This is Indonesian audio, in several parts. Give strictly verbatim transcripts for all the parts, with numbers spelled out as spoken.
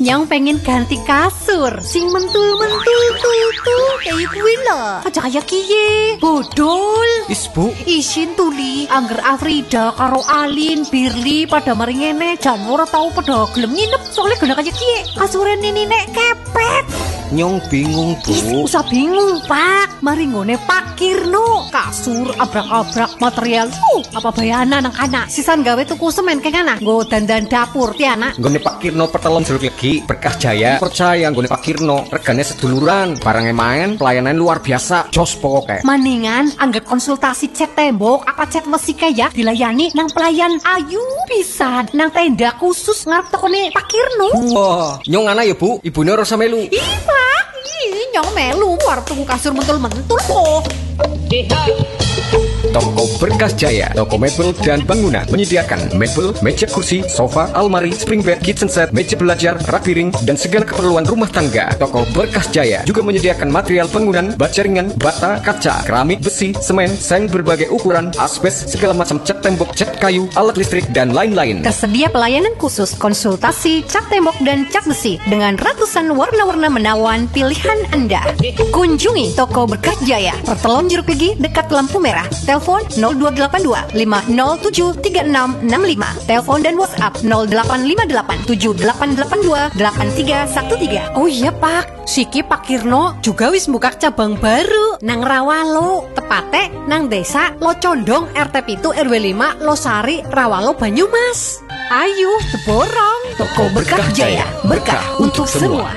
Nyong pengen ganti kasur sing mentul-mentul tuh tuh kayak kuwi lho. Aja kaya kiye. Bodol. Is Bu, Isin tuli angger Afrida karo Alin, Birli pada mari ngene jan ora tau pada gelem nginep soalnya gena kaya kiye. Kasure nini nek kepet. Nyong bingung Ih, Bu. usah bingung Pak. Mari ngone Pak Kirno. Kasur abrak-abrak material. Uh, apa bayana nang anak. Sisan gawe tuku semen keng anak. Nggo dandan dapur ti anak. Nggone Pak Kirno pertelon jeruk legi Berkah Jaya. Percaya nggone Pak Kirno regane seduluran, barangnya main, pelayanan luar biasa. Jos pokoke. Maningan angger konsultasi cat tembok apa cat besi kaya dilayani nang pelayan ayu pisan nang tenda khusus ngarep tokone Pak Kirno. Wah, nyong ana ya Bu, ibune ora usah melu. Ih Pak, ih nyong melu arep tuku kasur mentul-mentul kok. Toko Berkah Jaya, toko mebel dan bangunan menyediakan mebel, meja kursi, sofa, almari, spring bed, kitchen set, meja belajar, rak piring, dan segala keperluan rumah tangga. Toko Berkah Jaya juga menyediakan material bangunan, baja ringan, bata, kaca, keramik, besi, semen, seng berbagai ukuran, asbes, segala macam cat tembok, cat kayu, alat listrik, dan lain-lain. Tersedia pelayanan khusus konsultasi cat tembok dan cat besi dengan ratusan warna-warna menawan pilihan Anda. Kunjungi Toko Berkah Jaya, Pertelon Jeruk Legi dekat lampu merah. Telepon nol dua delapan dua lima nol tujuh tiga enam enam lima. Telepon dan WhatsApp nol delapan lima delapan tujuh delapan delapan dua delapan tiga satu tiga. Oh iya Pak, Siki Pak Kirno juga wis buka cabang baru nang Rawalo, tepate nang desa Locondong R T pitu R W lima Losari Rawalo Banyumas. Ayo seborong Toko Berkah Jaya, berkah untuk semua.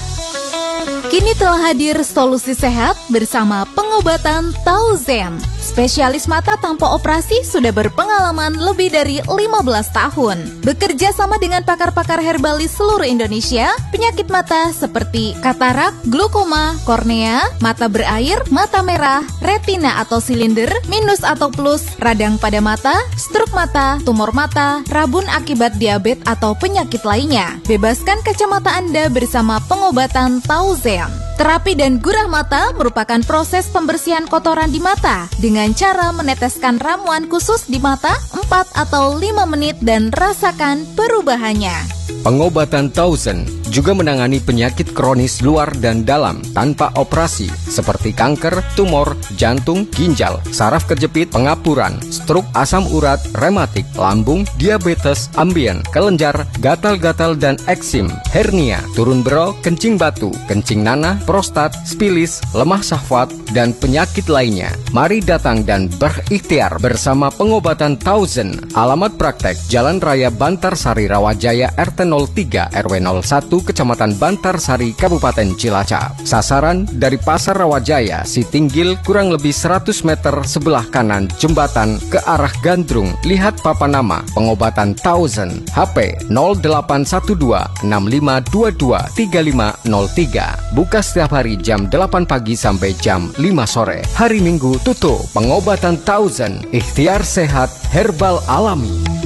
Kini telah hadir solusi sehat bersama pengobatan Tauzen. Spesialis mata tanpa operasi sudah berpengalaman lebih dari lima belas tahun. Bekerja sama dengan pakar-pakar herbalis seluruh Indonesia, penyakit mata seperti katarak, glaukoma, kornea, mata berair, mata merah, retina atau silinder, minus atau plus, radang pada mata, stroke mata, tumor mata, rabun akibat diabetes atau penyakit lainnya. Bebaskan kacamata Anda bersama pengobatan Tauzen. Terapi dan gurah mata merupakan proses pembersihan kotoran di mata dengan cara meneteskan ramuan khusus di mata empat atau lima menit dan rasakan perubahannya. Pengobatan Tauzen juga menangani penyakit kronis luar dan dalam tanpa operasi seperti kanker, tumor, jantung, ginjal, saraf kejepit, pengapuran, stroke, asam urat, rematik, lambung, diabetes, ambien, kelenjar, gatal-gatal dan eksim, hernia, turun berol, kencing batu, kencing nanah, prostat, spilis, lemah syahwat, dan penyakit lainnya. Mari datang dan berikhtiar bersama pengobatan Tauzen. Alamat praktek Jalan Raya Bantarsari Rawajaya R T nol tiga R W nol satu Kecamatan Bantarsari Kabupaten Cilacap. Sasaran dari Pasar Rawajaya, Sitinggil kurang lebih seratus meter sebelah kanan jembatan ke arah Gandrung. Lihat papan nama pengobatan Tauzen. H P nol delapan satu dua enam lima dua dua tiga lima nol tiga. Buka setiap hari jam delapan pagi sampai jam lima sore. Hari Minggu tutup. Pengobatan Tauzen. Ikhtiar sehat herbal alami.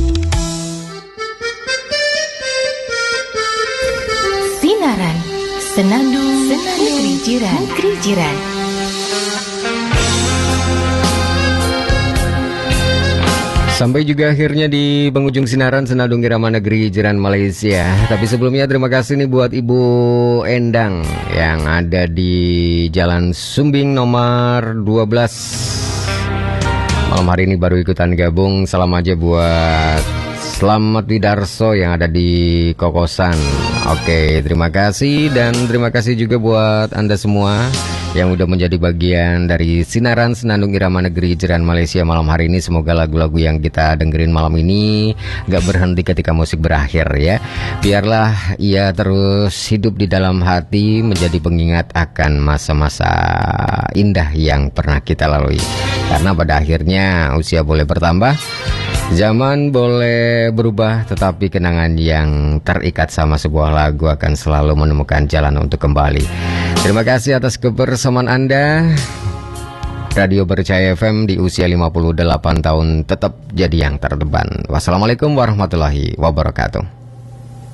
Sinaran, senandung, senandung negeri jiran, negeri jiran. Sampai juga akhirnya di penghujung sinaran Senandung Irama Negeri Jiran Malaysia. Tapi sebelumnya terima kasih nih buat Ibu Endang yang ada di Jalan Sumbing nomor dua belas. Malam hari ini baru ikutan gabung. Salam aja buat Selamat Widarso yang ada di Kokosan. Oke, terima kasih. Dan terima kasih juga buat Anda semua yang udah menjadi bagian dari sinaran Senandung Irama Negeri Jiran Malaysia malam hari ini. Semoga lagu-lagu yang kita dengerin malam ini gak berhenti ketika musik berakhir ya. Biarlah ia terus hidup di dalam hati, menjadi pengingat akan masa-masa indah yang pernah kita lalui. Karena pada akhirnya usia boleh bertambah, zaman boleh berubah, tetapi kenangan yang terikat sama sebuah lagu akan selalu menemukan jalan untuk kembali. Terima kasih atas kebersamaan Anda. Radio Bercahaya F M di usia lima puluh delapan tahun tetap jadi yang terdepan. Wassalamualaikum warahmatullahi wabarakatuh.